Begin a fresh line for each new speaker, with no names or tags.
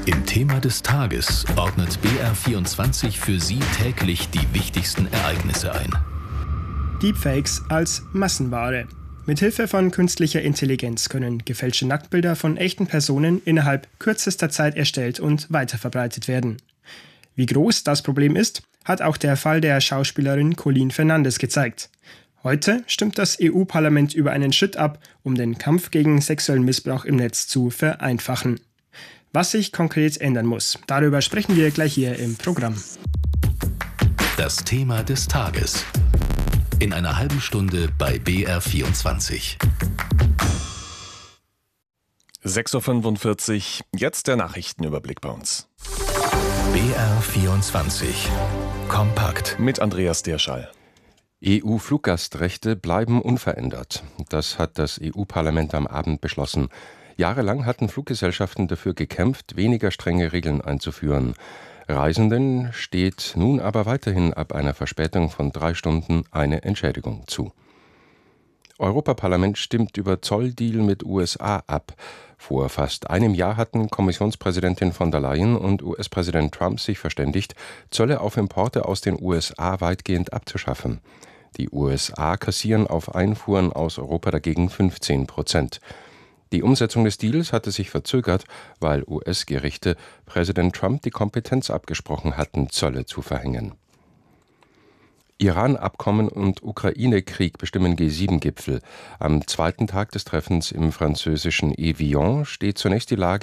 Im Thema des Tages ordnet BR24 für Sie täglich die wichtigsten Ereignisse ein.
Deepfakes als Massenware. Mithilfe von künstlicher Intelligenz können gefälschte Nacktbilder von echten Personen innerhalb kürzester Zeit erstellt und weiterverbreitet werden. Wie groß das Problem ist, hat auch der Fall der Schauspielerin Colleen Fernandes gezeigt. Heute stimmt das EU-Parlament über einen Schritt ab, um den Kampf gegen sexuellen Missbrauch im Netz zu vereinfachen. Was sich konkret ändern muss, darüber sprechen wir gleich hier im Programm.
Das Thema des Tages. In einer halben Stunde bei BR24.
6:45 Uhr, jetzt der Nachrichtenüberblick bei uns.
BR24. Kompakt.
Mit Andreas Derschall.
EU-Fluggastrechte bleiben unverändert. Das hat das EU-Parlament am Abend beschlossen. Jahrelang hatten Fluggesellschaften dafür gekämpft, weniger strenge Regeln einzuführen. Reisenden steht nun aber weiterhin ab einer Verspätung von 3 Stunden eine Entschädigung zu. Europaparlament stimmt über Zolldeal mit USA ab. Vor fast einem Jahr hatten Kommissionspräsidentin von der Leyen und US-Präsident Trump sich verständigt, Zölle auf Importe aus den USA weitgehend abzuschaffen. Die USA kassieren auf Einfuhren aus Europa dagegen 15%. Die Umsetzung des Deals hatte sich verzögert, weil US-Gerichte Präsident Trump die Kompetenz abgesprochen hatten, Zölle zu verhängen. Iran-Abkommen und Ukraine-Krieg bestimmen G7-Gipfel. Am zweiten Tag des Treffens im französischen Evian steht zunächst die Lage